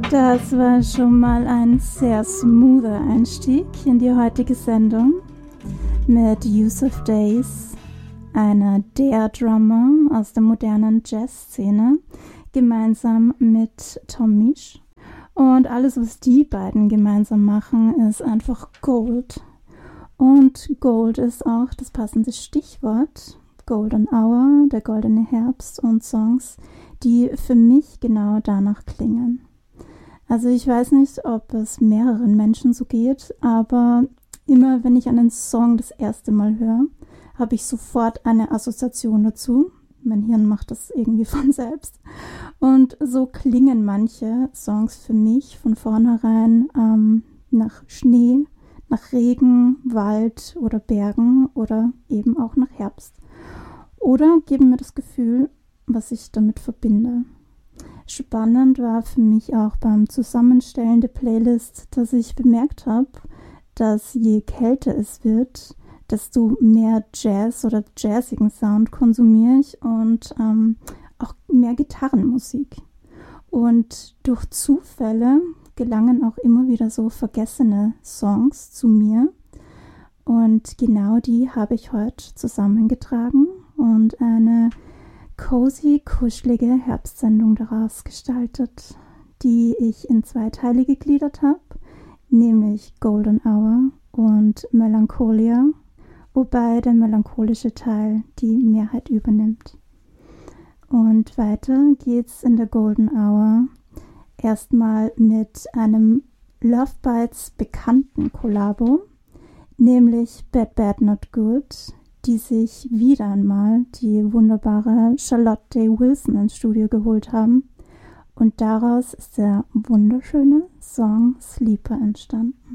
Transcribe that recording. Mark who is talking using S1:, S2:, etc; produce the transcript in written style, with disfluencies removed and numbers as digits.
S1: Das war schon mal ein sehr smoother Einstieg in die heutige Sendung mit Yussef Dayes, einer der Drummer aus der modernen Jazzszene, gemeinsam mit Tom Misch. Und alles, was die beiden gemeinsam machen, ist einfach Gold. Und Gold ist auch das passende Stichwort. Golden Hour, der goldene Herbst und Songs, die für mich genau danach klingen. Also ich weiß nicht, ob es mehreren Menschen so geht, aber immer wenn ich einen Song das erste Mal höre, habe ich sofort eine Assoziation dazu. Mein Hirn macht das irgendwie von selbst. Und so klingen manche Songs für mich von vornherein nach Schnee, nach Regen, Wald oder Bergen oder eben auch nach Herbst. Oder geben mir das Gefühl, was ich damit verbinde. Spannend war für mich auch beim Zusammenstellen der Playlist, dass ich bemerkt habe, dass je kälter es wird, desto mehr Jazz oder jazzigen Sound konsumiere ich und auch mehr Gitarrenmusik. Und durch Zufälle gelangen auch immer wieder so vergessene Songs zu mir. Und genau die habe ich heute zusammengetragen und eine cozy, kuschelige Herbstsendung daraus gestaltet, die ich in 2 Teile gegliedert habe, nämlich Golden Hour und Melancholia, wobei der melancholische Teil die Mehrheit übernimmt. Und weiter geht's in der Golden Hour erstmal mit einem Love Bites bekannten Kollabo, nämlich Bad Bad Not Good, die sich wieder einmal die wunderbare Charlotte Day Wilson ins Studio geholt haben. Und daraus ist der wunderschöne Song Sleeper entstanden.